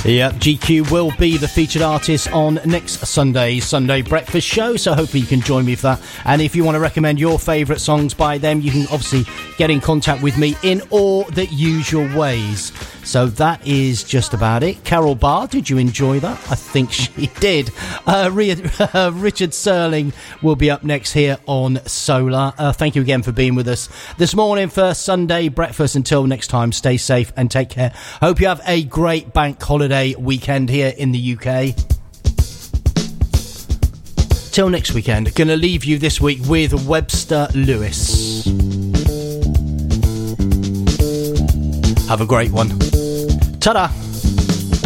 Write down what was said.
Yeah, GQ will be the featured artist on next Sunday breakfast show, so hopefully you can join me for that. And if you want to recommend your favourite songs by them, you can obviously get in contact with me in all the usual ways. So that is just about it. Carol Barr, did you enjoy that? I think she did. Richard Serling will be up next here on Solar. Thank you again for being with us this morning for Sunday breakfast. Until next time, stay safe and take care. Hope you have a great bank holiday weekend here in the UK. Till next weekend, gonna leave you this week with Webster Lewis. Have a great one. Ta-da!